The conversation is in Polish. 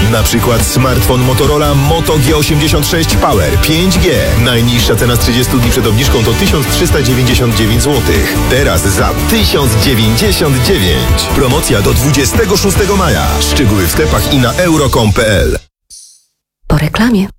Na przykład smartfon Motorola Moto G86 Power 5G. Najniższa cena z 30 dni przed obniżką to 1399 zł. Teraz za 1099. Promocja do 26 maja. Szczegóły w sklepach i na euro.com.pl. Po reklamie.